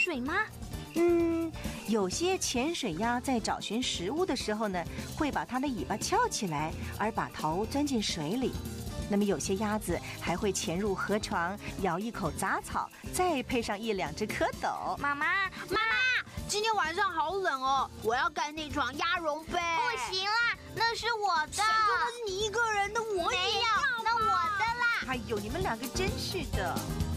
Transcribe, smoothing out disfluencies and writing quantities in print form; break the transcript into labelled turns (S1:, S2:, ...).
S1: 水吗？
S2: 有些潜水鸭在找寻食物的时候呢，会把它的尾巴翘起来，而把头钻进水里。那么有些鸭子还会潜入河床，咬一口杂草，再配上1、2只蝌蚪。
S1: 妈妈，
S3: 今天晚上好冷哦，我要盖那床鸭绒被。
S1: 不行啦，那是我的。
S3: 谁说那是你一个人的？我也要。
S1: 那我的啦。
S2: 哎呦，你们2个真是的。